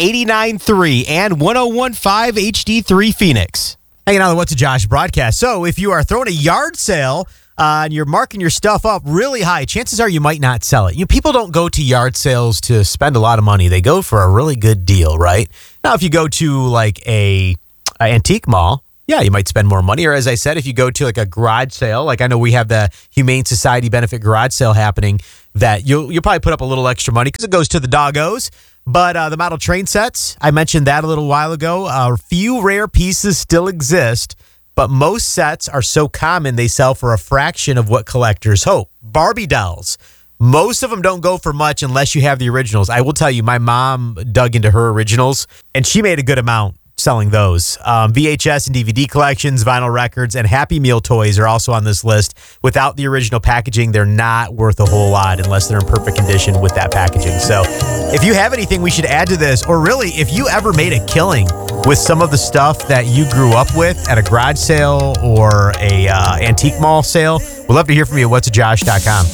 89.3 and 101.5 HD3 Phoenix. Hanging on the What's a Josh broadcast. So if you are throwing a yard sale and you're marking your stuff up really high, chances are you might not sell it. People don't go to yard sales to spend a lot of money. They go for a really good deal, right? Now, if you go to like a antique mall, yeah, you might spend more money. Or as I said, if you go to like a garage sale, like I know we have the Humane Society benefit garage sale happening, that you'll probably put up a little extra money because it goes to the doggos. But the model train sets, I mentioned that a little while ago. A few rare pieces still exist, but most sets are so common they sell for a fraction of what collectors hope. Barbie dolls. Most of them don't go for much unless you have the originals. I will tell you, my mom dug into her originals, and she made a good amount selling those. VHS and DVD collections, vinyl records, and Happy Meal toys are also on this list. Without the original packaging, they're not worth a whole lot unless they're in perfect condition with that packaging. So if you have anything we should add to this, or really if you ever made a killing with some of the stuff that you grew up with at a garage sale or a antique mall sale, we'd love to hear from you at whatsajosh.com.